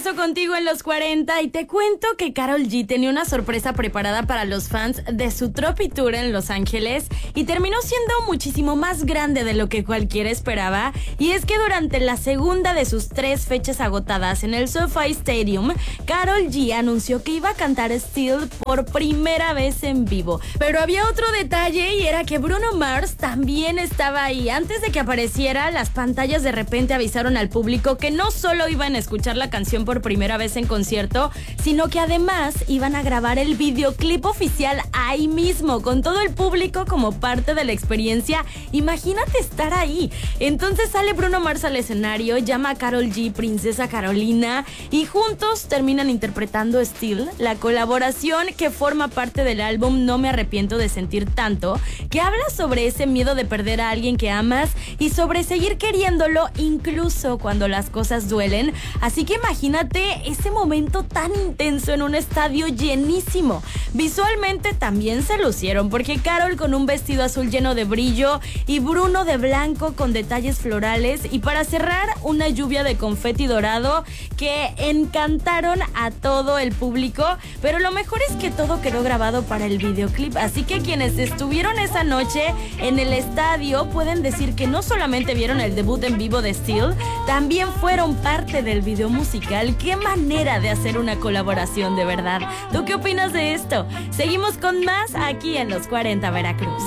regreso contigo en los 40 y te cuento que Karol G tenía una sorpresa preparada para los fans de su Tropi Tour en Los Ángeles y terminó siendo muchísimo más grande de lo que cualquiera esperaba. Y es que durante la segunda de sus 3 fechas agotadas en el SoFi Stadium, Karol G anunció que iba a cantar Still por primera vez en vivo. Pero había otro detalle y era que Bruno Mars también estaba ahí. Antes de que apareciera, las pantallas de repente avisaron al público que no solo iban a escuchar la canción por primera vez en concierto, sino que además iban a grabar el videoclip oficial ahí mismo, con todo el público como parte de la experiencia. Imagínate estar ahí. Entonces sale Bruno Mars al escenario, llama a Karol G Princesa Carolina y juntos terminan interpretando Still, la colaboración que forma parte del álbum No me arrepiento de sentir tanto, que habla sobre ese miedo de perder a alguien que amas y sobre seguir queriéndolo incluso cuando las cosas duelen. Así que imagínate ese momento tan intenso en un estadio llenísimo. Visualmente también se lucieron, porque Karol con un vestido azul lleno de brillo y Bruno de blanco con detalles florales, y para cerrar una lluvia de confeti dorado que encantaron a todo el público. Pero lo mejor es que todo quedó grabado para el videoclip, así que quienes estuvieron esa noche en el estadio pueden decir que no solamente vieron el debut en vivo de Still, también fueron parte del video musical. ¡Qué manera de hacer una colaboración, de verdad! ¿Tú qué opinas de esto? Seguimos con más aquí en Los 40 Veracruz.